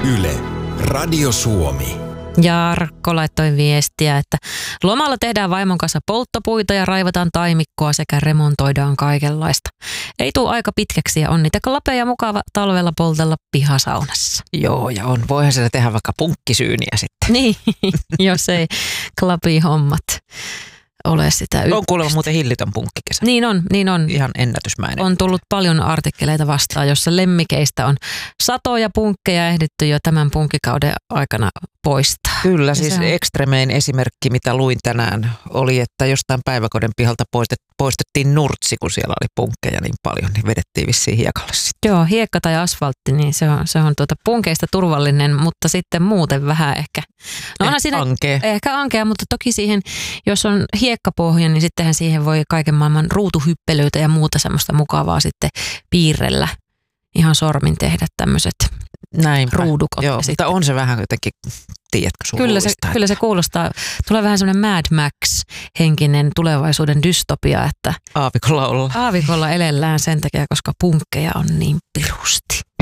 Yle, Radio Suomi. Jarkko laittoi viestiä, että lomalla tehdään vaimon kanssa polttopuita ja raivataan taimikkoa sekä remontoidaan kaikenlaista. Ei tule aika pitkäksi ja on niitä klapeja mukava talvella poltella pihasaunassa. Joo, ja voihan siellä tehdä vaikka punkkisyyniä sitten. Niin, jos ei klapihommat ole sitä ykköstä. On kuulemma muuten hillitön punkkikesä. Niin on. Ihan ennätysmäinen. On tullut paljon artikkeleita vastaan, jossa lemmikeistä on satoja punkkeja ehditty jo tämän punkkikauden aikana poistaa. Kyllä, Ja siis se on ekstremein esimerkki, mitä luin tänään, oli, että jostain päiväkodin pihalta poistettiin nurtsi, kun siellä oli punkkeja niin paljon, niin vedettiin vissiin hiekalle sitten. Joo, hiekka tai asfaltti, niin se on punkeista turvallinen, mutta sitten muuten vähän ehkä. No onhan siinä ankea. ehkä ankea, mutta toki siihen, jos on hiekkapohja, niin sittenhän siihen voi kaiken maailman ruutuhyppelyitä ja muuta semmoista mukavaa sitten piirrellä. Ihan sormin tehdä tämmöiset ruudukot. Joo, mutta on se vähän jotenkin, tiedätkö, surullista. Kyllä se kuulostaa. Tulee vähän semmoinen Mad Max-henkinen tulevaisuuden dystopia, että aavikolla ollaan. aavikolla elellään sen takia, koska punkkeja on niin pirusti.